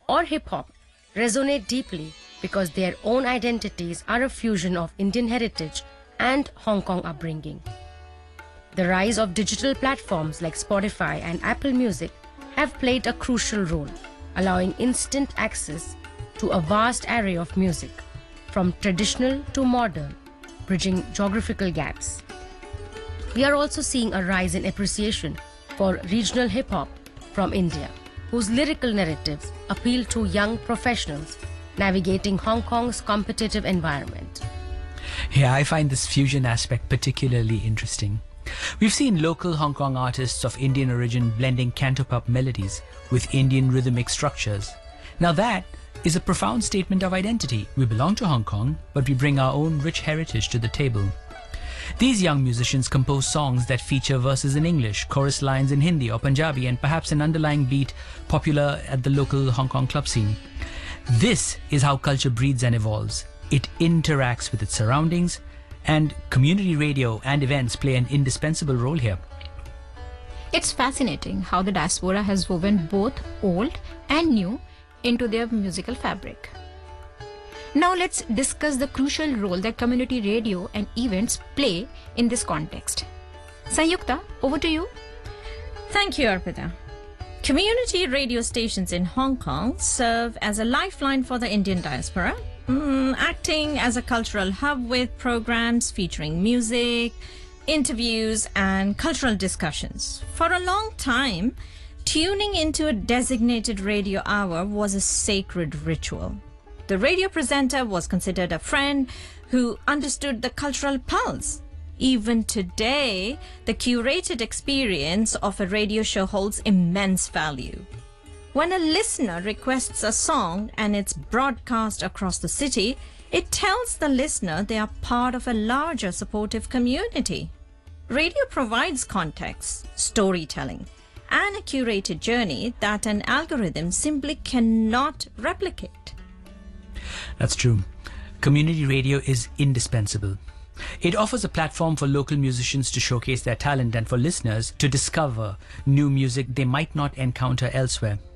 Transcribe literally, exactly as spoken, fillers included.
or hip-hop resonate deeply because their own identities are a fusion of Indian heritage and Hong Kong upbringing. The rise of digital platforms like Spotify and Apple Music have played a crucial role, allowing instant access to a vast array of music, from traditional to modern, bridging geographical gaps. We are also seeing a rise in appreciation for regional hip-hop from India, whose lyrical narratives appeal to young professionals navigating Hong Kong's competitive environment. Yeah, I find this fusion aspect particularly interesting. We've seen local Hong Kong artists of Indian origin blending cantopop melodies with Indian rhythmic structures. Now that is a profound statement of identity. We belong to Hong Kong, but we bring our own rich heritage to the table. These young musicians compose songs that feature verses in English, chorus lines in Hindi or Punjabi, and perhaps an underlying beat popular at the local Hong Kong club scene. This is how culture breathes and evolves. It interacts with its surroundings, and community radio and events play an indispensable role here. It's fascinating how the diaspora has woven both old and new into their musical fabric. Now let's discuss the crucial role that community radio and events play in this context. Sanyukta, over to you. Thank you, Arpita. Community radio stations in Hong Kong serve as a lifeline for the Indian diaspora, mm, acting as a cultural hub with programs featuring music, interviews, and cultural discussions. For a long time, tuning into a designated radio hour was a sacred ritual. The radio presenter was considered a friend who understood the cultural pulse. Even today, the curated experience of a radio show holds immense value. When a listener requests a song and it's broadcast across the city, it tells the listener they are part of a larger supportive community. Radio provides context, storytelling, and a curated journey that an algorithm simply cannot replicate. That's true. Community radio is indispensable. It offers a platform for local musicians to showcase their talent and for listeners to discover new music they might not encounter elsewhere.